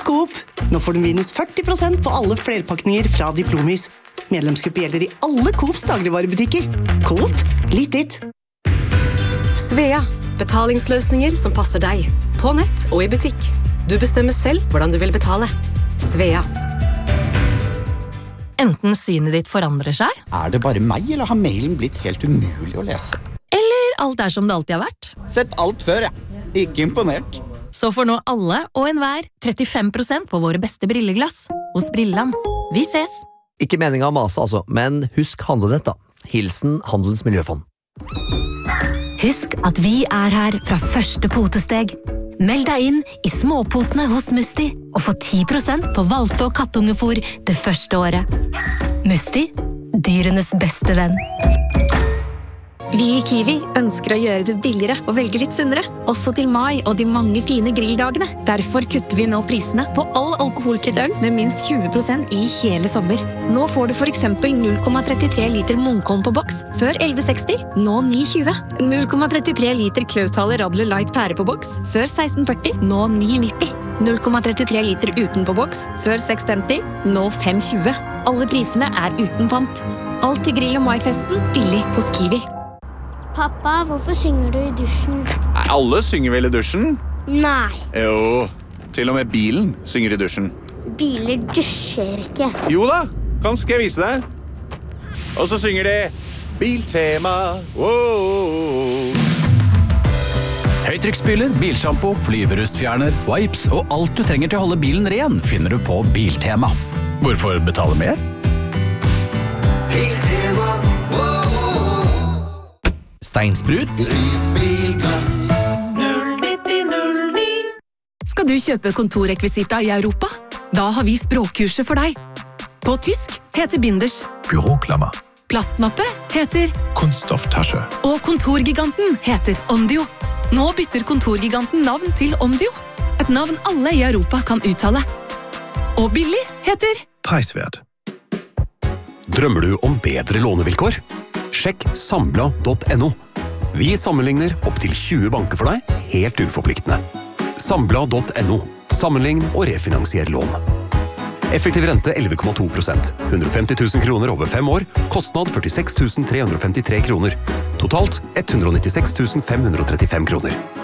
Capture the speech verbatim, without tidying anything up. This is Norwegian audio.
Coop. Nå får du minus førti prosent på alle flerpakninger fra Diplomis. Medlemsgruppe gjelder i alle Coops dagligvarebutikker. Coop, litt ditt. Svea, betalingsløsninger som passer deg. På nett og i butikk. Du bestemmer selv hvordan du vil betale. Svea. Enten synet ditt forandrer seg, Er det bare meg, eller har mailen blitt helt umulig å lese? eller alt er som det alltid har vært. Sett alt før, ja. Ikke imponert. Så får nå alle og enhver trettifem prosent på våre beste brilleglass. Hos Brilland. Vi ses! Ikke meningen å mase, altså, men husk handlenett, da. Hilsen Handelens Miljøfond. Husk at vi er her fra første potesteg. Meld deg inn i småpotene hos Musti og få ti prosent på valpe- og kattungefôr det første året. Musti, dyrenes beste venn. Vi i Kiwi ønsker å gjøre det billigere og velge litt sunnere, også til mai og de mange fine grilldagene. Derfor kutter vi nå prisene på all alkoholfritt øl med minst tjue prosent i hele sommer. Nå får du for eksempel null komma trettitre liter Munkholm på boks, før elleve seksti, nå ni tjue. null komma trettitre liter Klaushaler Radler Light pære på boks, før seksten førti, nå ni nitti. null komma trettitre liter uten på boks, før seks femti, nå fem tjue. Alle prisene er uten pant. Alt til grill- og maifesten billig hos Kiwi. Pappa, hvorfor synger du i dusjen? Nei, alle synger vel i dusjen? Nei, Jo, til og med bilen synger i dusjen. biler dusjer ikke. Jo da, kan skal jeg vise deg. Og så synger de Biltema. Wow. Høytrykksspyler, bilshampoo, flyverustfjerner, wipes og alt du trenger til å holde bilen ren finner du på Biltema. Hvorfor betale mer? Biltema. Steinsprut. Prisbilglass. Skal du kjøpe kontorrekvisita i Europa? Da har vi språkkurset for deg. På tysk heter Binders. Büroklammer. Plastmappe heter Kunststofftasche. Og kontorgiganten heter Omdio. Nå bytter kontorgiganten navn til Omdio. Et navn alle i Europa kan uttale. Og billig heter Preisvert. Drømmer du om bedre lånevilkår? Sjekk sambla punktum no. Vi sammenligner opp til tjue banker for deg, helt uforpliktende. sambla punktum no. Sammenlign og refinansier lån. Effektiv rente elleve komma to prosent. hundre og femti tusen kroner over fem år. Kostnad førtiseks tusen tre hundre og femtitre kroner. Totalt ett hundre og nittiseks tusen fem hundre og trettifem kroner.